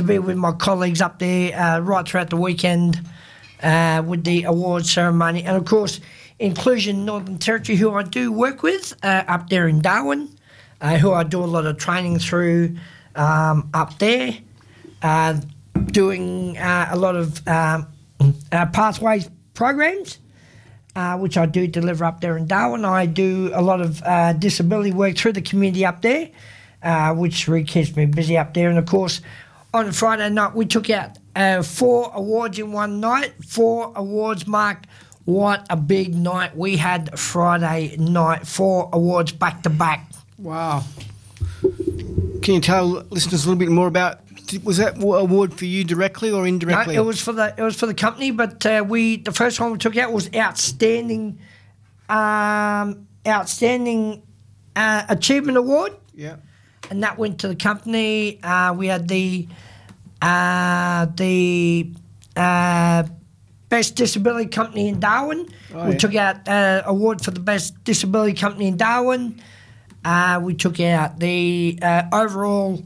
to be with my colleagues up there right throughout the weekend with the awards ceremony. And, of course, Inclusion Northern Territory, who I do work with up there in Darwin, who I do a lot of training through up there, doing a lot of pathways programs, which I do deliver up there in Darwin. I do a lot of disability work through the community up there, which really keeps me busy up there. And, of course, on Friday night, we took out 4 awards in one night. 4 awards, Mark. What a big night we had Friday night. 4 awards back to back. Wow. Can you tell listeners a little bit more about, was that award for you directly or indirectly? No, it was for the company, but the first one we took out was outstanding achievement award. Yeah. And that went to the company. We had the best disability company in Darwin. We took out award for the best disability company in Darwin. We took out the overall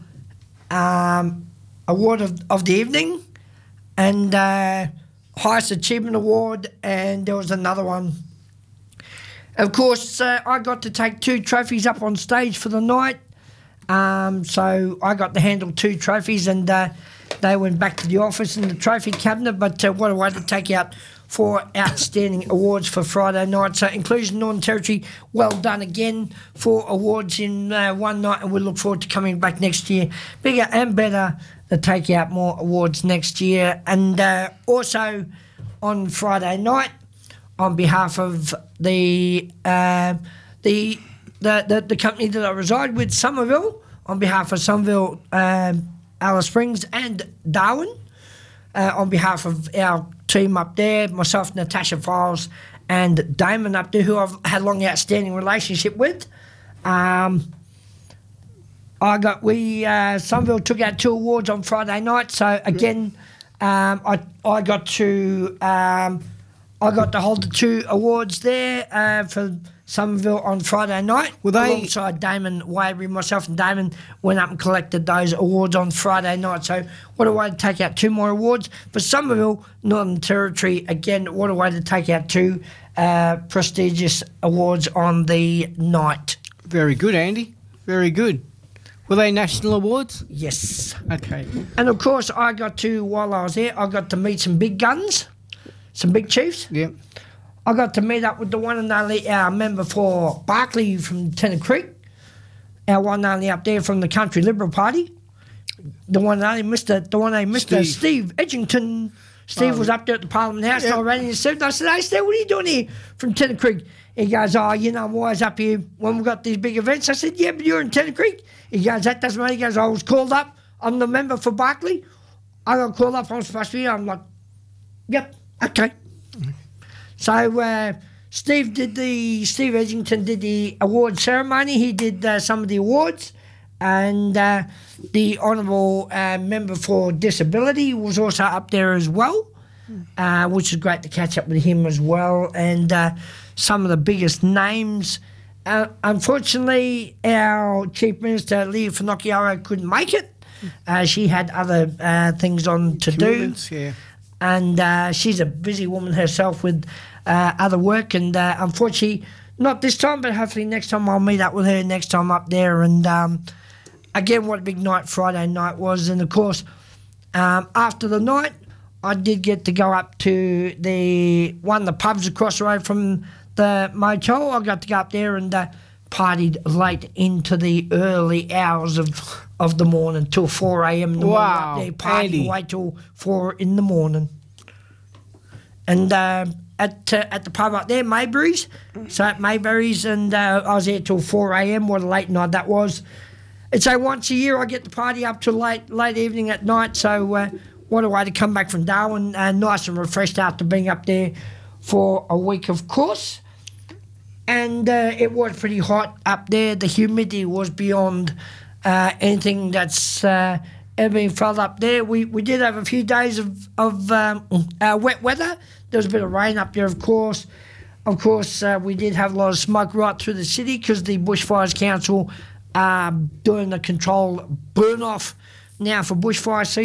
award of the evening and highest achievement award, and there was another one. Of course, I got to take 2 trophies up on stage for the night. So I got to handle 2 trophies, and they went back to the office in the trophy cabinet. But what a way to take out 4 outstanding awards for Friday night. So Inclusion Northern Territory, well done again. 4 awards in one night, and we look forward to coming back next year bigger and better to take out more awards next year. And also on Friday night, on behalf of the company that I reside with, Somerville, on behalf of Somerville, Alice Springs and Darwin, on behalf of our team up there, myself, Natasha Files and Damon up there, who I've had a long outstanding relationship with. Somerville took out 2 awards on Friday night, so again, I got to hold the 2 awards there for Somerville on Friday night. Alongside Damon Wavery, myself and Damon went up and collected those awards on Friday night. So what a way to take out 2 more awards for Somerville, Northern Territory. Again, what a way to take out 2 prestigious awards on the night. Very good, Andy. Very good. Were they national awards? Yes. Okay. And, of course, while I was there, I got to meet some big guns, some big chiefs. Yeah. I got to meet up with the one and only our member for Barclay from Tennant Creek, our one and only up there from the Country Liberal Party, the one and only Mr. Steve Edgington. Steve was up there at the Parliament House, and I ran in and said, "Hey, Steve, what are you doing here from Tennant Creek?" He goes, I'm always up here when we've got these big events. I said, "Yeah, but you're in Tennant Creek." He goes, "That doesn't matter." He goes, "I was called up. I'm the member for Barclay. I got called up. I'm supposed to be here." I'm like, "Yep, okay." So Steve Edgington did the award ceremony. He did some of the awards, and the Honourable Member for Disability was also up there as well, which is great to catch up with him as well. And some of the biggest names. Unfortunately, our Chief Minister, Leah Finocchiaro, couldn't make it. She had other things on to do. Yeah. And she's a busy woman herself with other work, and unfortunately, not this time, but hopefully next time I'll meet up with her next time up there. And again, what a big night Friday night was. And, of course, after the night, I did get to go up to one of the pubs across the road from the motel. I got to go up there and partied late into the early hours of the morning, till 4 a.m. in the morning up there, partying away till 4 in the morning. And at the pub up there, Mayberries. So at Mayberries, and I was there till 4 a.m. What a late night that was. It's once a year I get to party up till late evening at night. So what a way to come back from Darwin, nice and refreshed after being up there for a week, of course. And it was pretty hot up there. The humidity was beyond anything that's ever been felt up there. We did have a few days of wet weather. There was a bit of rain up there, of course. Of course, we did have a lot of smoke right through the city because the Bushfires Council doing the controlled burn-off now for bushfire season.